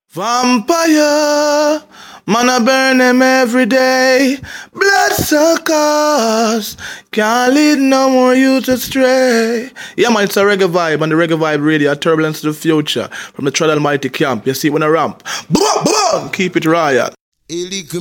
Vampire, man I burn them every day. Bloodsuckers, can't lead no more youth astray. Yeah man, it's a reggae vibe and the reggae vibe radio, a turbulence to the future. From the Tread Almighty camp, you see it when I ramp. Boom, boom, keep it riot.